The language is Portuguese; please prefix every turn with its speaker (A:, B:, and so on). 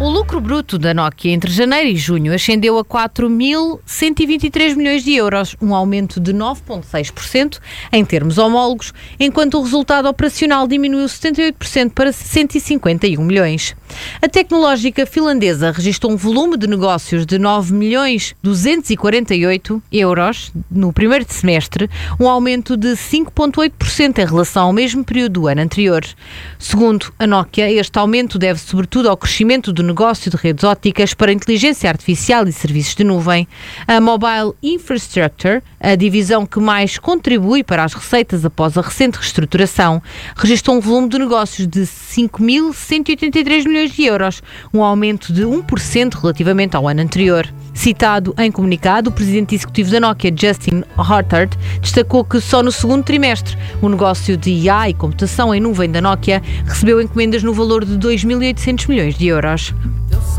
A: lucro bruto da Nokia entre janeiro e junho ascendeu a 4.123 milhões de euros, um aumento de 9,6% em termos homólogos, enquanto o resultado operacional diminuiu 78% para 151 milhões. A tecnológica finlandesa registrou um volume de negócios de 9.248 euros no primeiro semestre, um aumento de 5,8% em relação ao mesmo período do ano anterior. Segundo a Nokia, este aumento deve sobretudo ao crescimento do negócio de redes ópticas para inteligência artificial e serviços de nuvem. A Mobile Infrastructure, a divisão que mais contribui para as receitas após a recente reestruturação, registrou um volume de negócios de 5.183 milhões de euros, um aumento de 1% relativamente ao ano anterior. Citado em comunicado, o presidente executivo da Nokia, Justin Hotard, destacou que só no segundo trimestre o negócio de IA e computação em nuvem da Nokia recebeu encomendas no valor de 2.800 milhões de euros.